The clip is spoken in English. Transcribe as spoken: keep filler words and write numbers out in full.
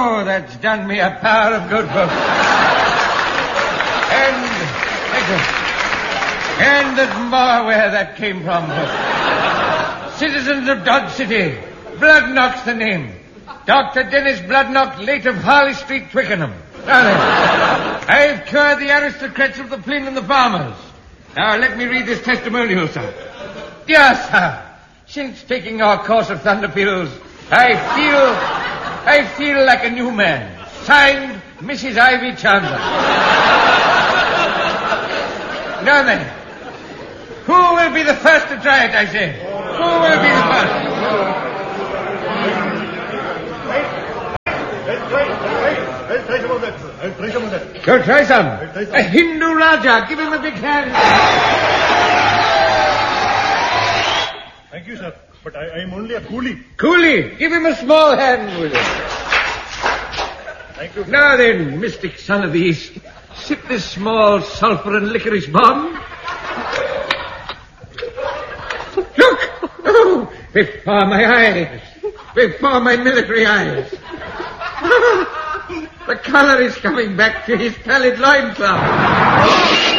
Oh, that's done me a power of good, folks. and, and there's more where that came from, folks. Citizens of Dodge City, Bloodnock's the name. Doctor Dennis Bloodnock, late of Harley Street, Twickenham. Now then, I've cured the aristocrats of the plain and the farmers. Now, let me read this testimonial, sir. Dear sir, since taking our course of thunder pills, I feel... I feel like a new man. Signed, Missus Ivy Chandler. Now then, who will be the first to try it, I say? Who will be the first? Go try some. A Hindu Raja. Give him a big hand. Thank you, sir. But I am only a coolie. Coolie? Give him a small hand with it. Thank you. Now then, mystic son of the East, sip this small sulphur and licorice bomb. Look! Oh, before my eyes. Before my military eyes. The color is coming back to his pallid loincloth.